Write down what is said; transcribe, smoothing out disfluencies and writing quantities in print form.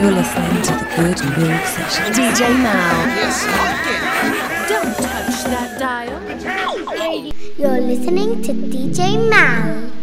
You're listening to the Good Mood Session. DJ Mal. Yes, Don't touch that dial. You're listening to DJ Mal.